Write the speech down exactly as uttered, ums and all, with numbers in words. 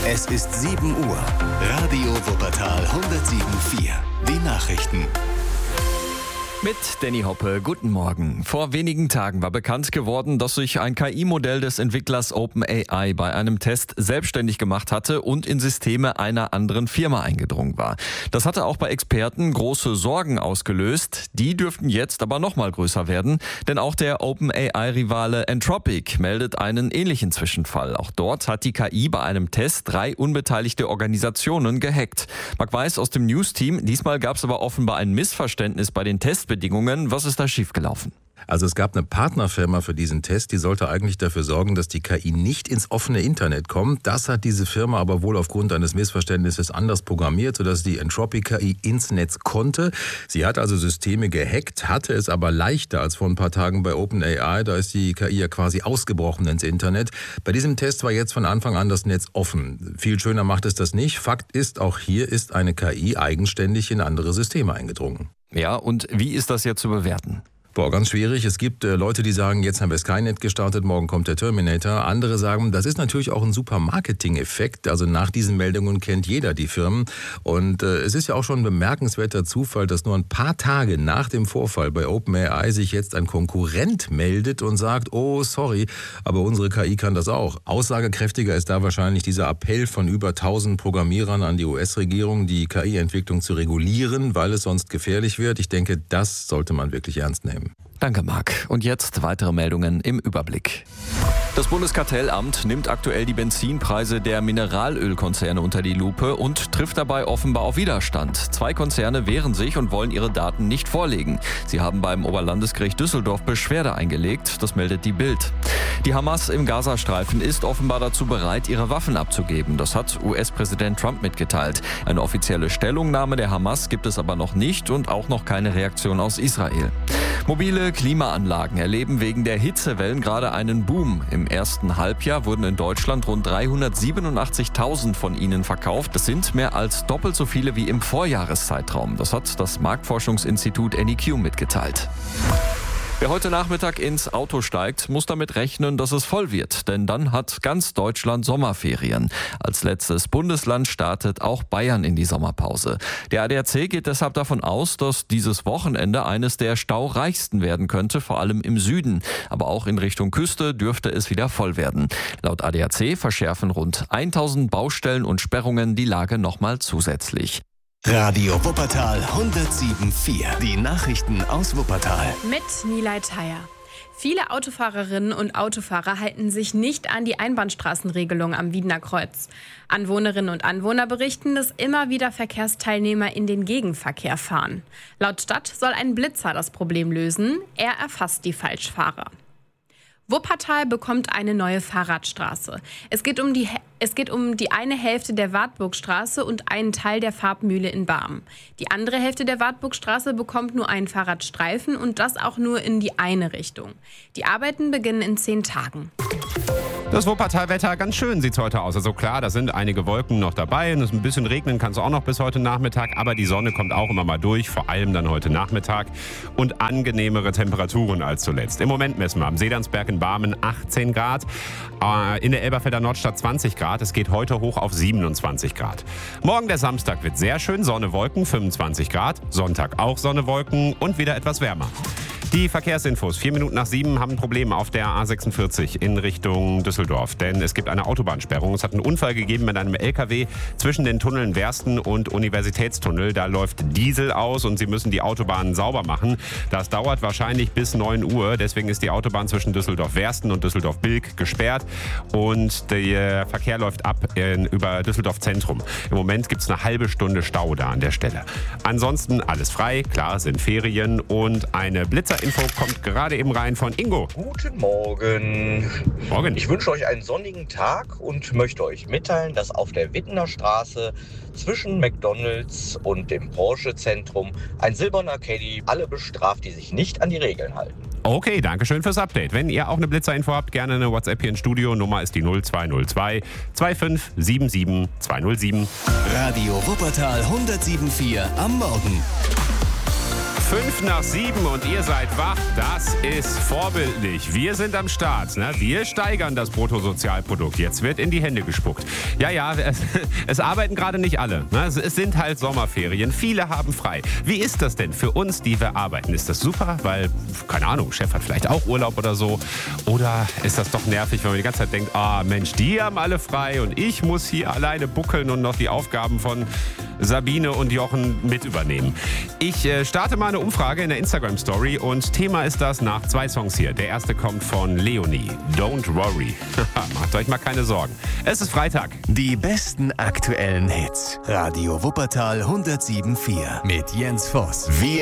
Es ist sieben Uhr. Radio Wuppertal hundertsieben Komma vier. Die Nachrichten. Mit Danny Hoppe, guten Morgen. Vor wenigen Tagen war bekannt geworden, dass sich ein K I-Modell des Entwicklers OpenAI bei einem Test selbstständig gemacht hatte und in Systeme einer anderen Firma eingedrungen war. Das hatte auch bei Experten große Sorgen ausgelöst. Die dürften jetzt aber noch mal größer werden, denn auch der OpenAI-Rivale Anthropic meldet einen ähnlichen Zwischenfall. Auch dort hat die K I bei einem Test drei unbeteiligte Organisationen gehackt. Marc Weiß aus dem News-Team. Diesmal gab es aber offenbar ein Missverständnis bei den Testbedingungen. Was ist da schiefgelaufen? Also es gab eine Partnerfirma für diesen Test, die sollte eigentlich dafür sorgen, dass die K I nicht ins offene Internet kommt. Das hat diese Firma aber wohl aufgrund eines Missverständnisses anders programmiert, sodass die Anthropic K I ins Netz konnte. Sie hat also Systeme gehackt, hatte es aber leichter als vor ein paar Tagen bei OpenAI. Da ist die K I ja quasi ausgebrochen ins Internet. Bei diesem Test war jetzt von Anfang an das Netz offen. Viel schöner macht es das nicht. Fakt ist, auch hier ist eine K I eigenständig in andere Systeme eingedrungen. Ja, und wie ist das jetzt zu bewerten? Boah, ganz schwierig. Es gibt äh, Leute, die sagen, jetzt haben wir Skynet gestartet, morgen kommt der Terminator. Andere sagen, das ist natürlich auch ein super Marketing-Effekt. Also nach diesen Meldungen kennt jeder die Firmen. Und äh, es ist ja auch schon ein bemerkenswerter Zufall, dass nur ein paar Tage nach dem Vorfall bei OpenAI sich jetzt ein Konkurrent meldet und sagt, oh, sorry, aber unsere K I kann das auch. Aussagekräftiger ist da wahrscheinlich dieser Appell von über tausend Programmierern an die U S-Regierung, die K I-Entwicklung zu regulieren, weil es sonst gefährlich wird. Ich denke, das sollte man wirklich ernst nehmen. Danke, Marc. Und jetzt weitere Meldungen im Überblick. Das Bundeskartellamt nimmt aktuell die Benzinpreise der Mineralölkonzerne unter die Lupe und trifft dabei offenbar auf Widerstand. Zwei Konzerne wehren sich und wollen ihre Daten nicht vorlegen. Sie haben beim Oberlandesgericht Düsseldorf Beschwerde eingelegt, das meldet die Bild. Die Hamas im Gazastreifen ist offenbar dazu bereit, ihre Waffen abzugeben. Das hat U S-Präsident Trump mitgeteilt. Eine offizielle Stellungnahme der Hamas gibt es aber noch nicht und auch noch keine Reaktion aus Israel. Mobile Klimaanlagen erleben wegen der Hitzewellen gerade einen Boom. Im ersten Halbjahr wurden in Deutschland rund dreihundertsiebenundachtzigtausend von ihnen verkauft. Das sind mehr als doppelt so viele wie im Vorjahreszeitraum. Das hat das Marktforschungsinstitut N E Q mitgeteilt. Wer heute Nachmittag ins Auto steigt, muss damit rechnen, dass es voll wird. Denn dann hat ganz Deutschland Sommerferien. Als letztes Bundesland startet auch Bayern in die Sommerpause. Der A D A C geht deshalb davon aus, dass dieses Wochenende eines der staureichsten werden könnte, vor allem im Süden. Aber auch in Richtung Küste dürfte es wieder voll werden. Laut A D A C verschärfen rund tausend Baustellen und Sperrungen die Lage nochmal zusätzlich. Radio Wuppertal hundertsieben Komma vier. Die Nachrichten aus Wuppertal. Mit Nilay Thayer. Viele Autofahrerinnen und Autofahrer halten sich nicht an die Einbahnstraßenregelung am Wiedener Kreuz. Anwohnerinnen und Anwohner berichten, dass immer wieder Verkehrsteilnehmer in den Gegenverkehr fahren. Laut Stadt soll ein Blitzer das Problem lösen. Er erfasst die Falschfahrer. Wuppertal bekommt eine neue Fahrradstraße. Es geht um die, es geht um die eine Hälfte der Wartburgstraße und einen Teil der Farbmühle in Barmen. Die andere Hälfte der Wartburgstraße bekommt nur einen Fahrradstreifen und das auch nur in die eine Richtung. Die Arbeiten beginnen in zehn Tagen. Das Wuppertal-Wetter, ganz schön sieht es heute aus. Also klar, da sind einige Wolken noch dabei und es ein bisschen regnen kann es auch noch bis heute Nachmittag. Aber die Sonne kommt auch immer mal durch, vor allem dann heute Nachmittag. Und angenehmere Temperaturen als zuletzt. Im Moment messen wir am Seelandsberg in Barmen achtzehn Grad, in der Elberfelder Nordstadt zwanzig Grad. Es geht heute hoch auf siebenundzwanzig Grad. Morgen der Samstag wird sehr schön, Sonne, Wolken, fünfundzwanzig Grad. Sonntag auch Sonne, Wolken und wieder etwas wärmer. Die Verkehrsinfos. Vier Minuten nach sieben haben ein Problem auf der A sechsundvierzig in Richtung Düsseldorf. Denn es gibt eine Autobahnsperrung. Es hat einen Unfall gegeben mit einem L K W zwischen den Tunneln Wersten und Universitätstunnel. Da läuft Diesel aus und sie müssen die Autobahn sauber machen. Das dauert wahrscheinlich bis neun Uhr. Deswegen ist die Autobahn zwischen Düsseldorf-Wersten und Düsseldorf-Bilk gesperrt. Und der Verkehr läuft ab in, über Düsseldorf Zentrum. Im Moment gibt es eine halbe Stunde Stau da an der Stelle. Ansonsten alles frei. Klar, sind Ferien und eine Blitzer Info kommt gerade eben rein von Ingo. Guten Morgen. Morgen. Ich wünsche euch einen sonnigen Tag und möchte euch mitteilen, dass auf der Wittener Straße zwischen McDonald's und dem Porsche-Zentrum ein silberner Caddy alle bestraft, die sich nicht an die Regeln halten. Okay, danke schön fürs Update. Wenn ihr auch eine Blitzerinfo habt, gerne eine WhatsApp hier ins Studio. Nummer ist die null zwei null zwei zwei fünf sieben sieben zwei null sieben. Radio Wuppertal hundertsieben Komma vier am Morgen. Fünf nach sieben und ihr seid wach. Das ist vorbildlich. Wir sind am Start. Ne? Wir steigern das Bruttosozialprodukt. Jetzt wird in die Hände gespuckt. Ja, ja, es, es arbeiten gerade nicht alle. Ne? Es, es sind halt Sommerferien. Viele haben frei. Wie ist das denn für uns, die wir arbeiten? Ist das super? Weil, keine Ahnung, Chef hat vielleicht auch Urlaub oder so. Oder ist das doch nervig, wenn man die ganze Zeit denkt, ah Mensch, die haben alle frei und ich muss hier alleine buckeln und noch die Aufgaben von Sabine und Jochen mit übernehmen. Ich äh, starte mal eine Umfrage in der Instagram-Story und Thema ist das nach zwei Songs hier. Der erste kommt von Leonie. Don't worry. Macht euch mal keine Sorgen. Es ist Freitag. Die besten aktuellen Hits. Radio Wuppertal hundertsieben Komma vier mit Jens Voss. Wir